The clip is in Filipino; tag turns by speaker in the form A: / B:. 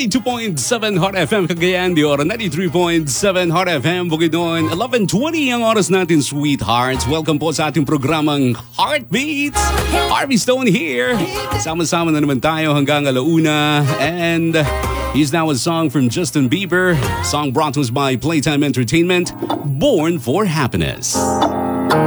A: 92.7 Hot FM Cagayan de Oro, 93.7 Hot FM Bukidnon. 11:20 ang oras natin, sweethearts. Welcome po sa ating programang Heartbeats. Harvey Stone here. Sama-sama na naman tayo hanggang alauna. And here's now a song from Justin Bieber. Song brought to us by Playtime Entertainment, Born for Happiness.